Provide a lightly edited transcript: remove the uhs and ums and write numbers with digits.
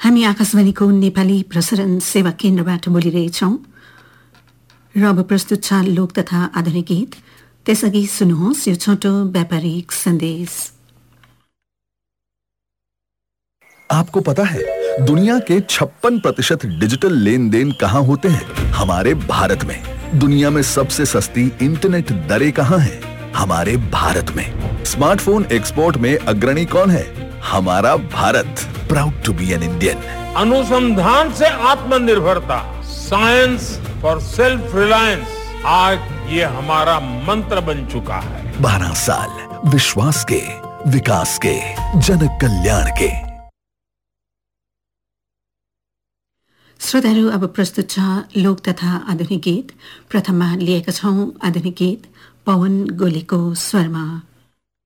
हामी आकाशवाणीको नेपाली प्रसारण सेवा केन्द्रबाट बोलिरहेछौं र अब प्रस्तुत छ लोक तथा आधुनिक गीत। त्यसअघि सुन्नुहोस् यो छोटो व्यापारिक सन्देश। आपको पता है दुनिया के 56% डिजिटल लेन देन कहाँ होते हैं? हमारे भारत में। दुनिया में सबसे सस्ती इंटरनेट दरें कहाँ हैं? हमारे भारत में। स्मार्टफोन एक्सपोर्ट में अग्रणी कौन है? हमारा Bharat. Proud to be an Indian. अनुसंधान से आत्मनिर्भरता, साइंस फॉर सेल्फ रिलायंस, आज ये हमारा मंत्र बन चुका है। 12 साल विश्वास के, विकास के, जन कल्याण के। श्रोताहरू, अब प्रस्तुत छ लोक तथा आधुनिक गीत। प्रथममा लिएका छौं आधुनिक गीत पवन गोलेको स्वरमा।